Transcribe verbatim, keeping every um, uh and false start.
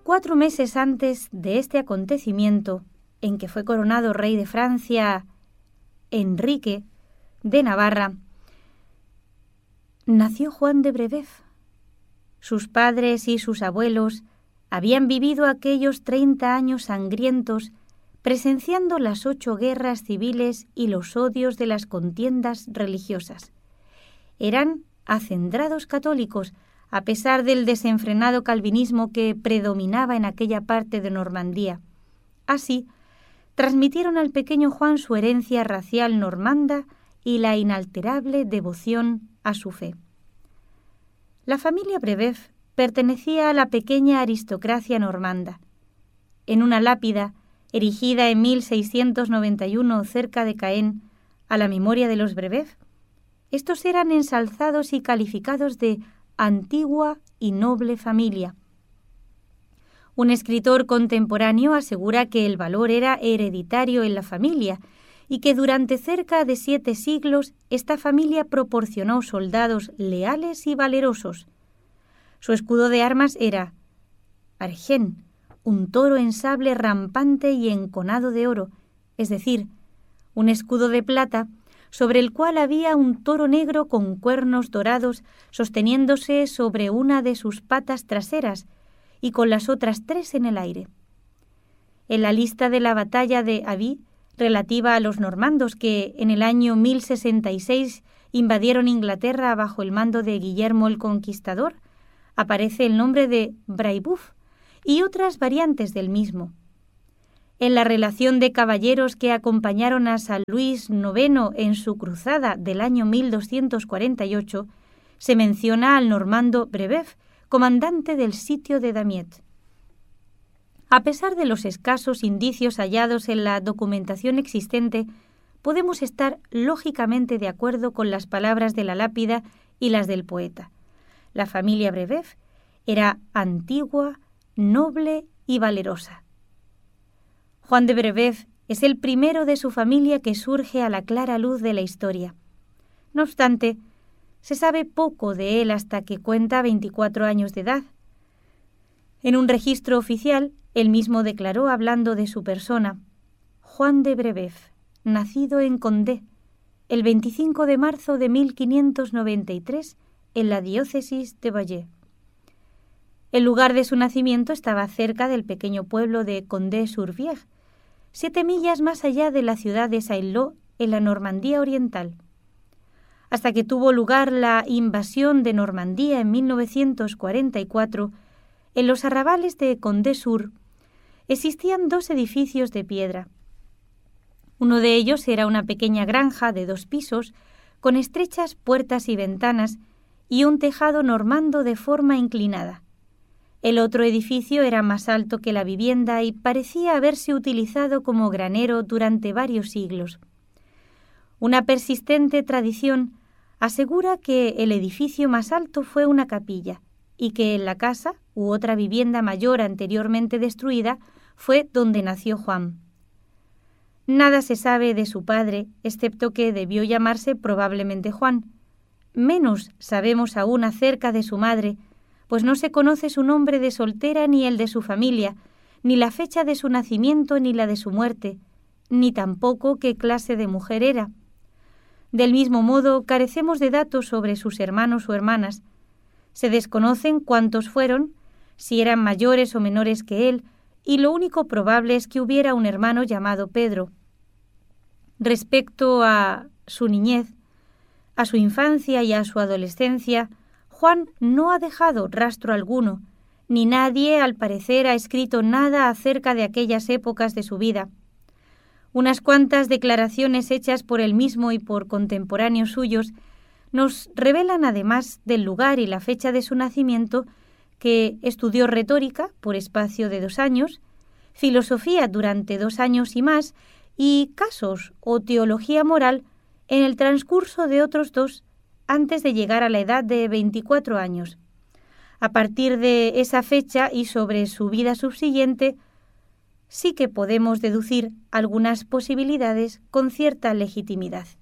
Cuatro meses antes de este acontecimiento, en que fue coronado rey de Francia Enrique de Navarra, nació Juan de Brébeuf. Sus padres y sus abuelos habían vivido aquellos treinta años sangrientos, presenciando las ocho guerras civiles y los odios de las contiendas religiosas. Eran acendrados católicos, a pesar del desenfrenado calvinismo que predominaba en aquella parte de Normandía. Así, transmitieron al pequeño Juan su herencia racial normanda y la inalterable devoción a su fe. La familia Brébeuf pertenecía a la pequeña aristocracia normanda. En una lápida, erigida en mil seiscientos noventa y uno cerca de Caen, a la memoria de los Brébeuf, estos eran ensalzados y calificados de antigua y noble familia. Un escritor contemporáneo asegura que el valor era hereditario en la familia y que durante cerca de siete siglos esta familia proporcionó soldados leales y valerosos. Su escudo de armas era argén, un toro en sable rampante y enconado de oro, es decir, un escudo de plata sobre el cual había un toro negro con cuernos dorados sosteniéndose sobre una de sus patas traseras y con las otras tres en el aire. En la lista de la batalla de Avís, relativa a los normandos que en el año mil sesenta y seis invadieron Inglaterra bajo el mando de Guillermo el Conquistador, aparece el nombre de Brébeuf y otras variantes del mismo. En la relación de caballeros que acompañaron a San Luis noveno en su cruzada del año mil doscientos cuarenta y ocho, se menciona al normando Brébeuf, comandante del sitio de Damiette. A pesar de los escasos indicios hallados en la documentación existente, podemos estar lógicamente de acuerdo con las palabras de la lápida y las del poeta. La familia Brébeuf era antigua, noble y valerosa. Juan de Brébeuf es el primero de su familia que surge a la clara luz de la historia. No obstante, se sabe poco de él hasta que cuenta veinticuatro años de edad. En un registro oficial, él mismo declaró, hablando de su persona: Juan de Brébeuf, nacido en Condé, el veinticinco de marzo de mil quinientos noventa y tres, en la diócesis de Bayeux. El lugar de su nacimiento estaba cerca del pequeño pueblo de Condé-sur-Vière, siete millas más allá de la ciudad de Saint-Lô, en la Normandía oriental. Hasta que tuvo lugar la invasión de Normandía en mil novecientos cuarenta y cuatro, en los arrabales de Condé-sur existían dos edificios de piedra. Uno de ellos era una pequeña granja de dos pisos, con estrechas puertas y ventanas, y un tejado normando de forma inclinada. El otro edificio era más alto que la vivienda y parecía haberse utilizado como granero durante varios siglos. Una persistente tradición asegura que el edificio más alto fue una capilla y que en la casa, u otra vivienda mayor anteriormente destruida, fue donde nació Juan. Nada se sabe de su padre, excepto que debió llamarse probablemente Juan. Menos sabemos aún acerca de su madre, pues no se conoce su nombre de soltera ni el de su familia, ni la fecha de su nacimiento ni la de su muerte, ni tampoco qué clase de mujer era. Del mismo modo, carecemos de datos sobre sus hermanos o hermanas. Se desconocen cuántos fueron, si eran mayores o menores que él, y lo único probable es que hubiera un hermano llamado Pedro. Respecto a su niñez, a su infancia y a su adolescencia, Juan no ha dejado rastro alguno, ni nadie, al parecer, ha escrito nada acerca de aquellas épocas de su vida. Unas cuantas declaraciones hechas por él mismo y por contemporáneos suyos nos revelan, además del lugar y la fecha de su nacimiento, que estudió retórica por espacio de dos años, filosofía durante dos años y más, y casos o teología moral en el transcurso de otros dos, antes de llegar a la edad de veinticuatro años. A partir de esa fecha y sobre su vida subsiguiente, sí que podemos deducir algunas posibilidades con cierta legitimidad.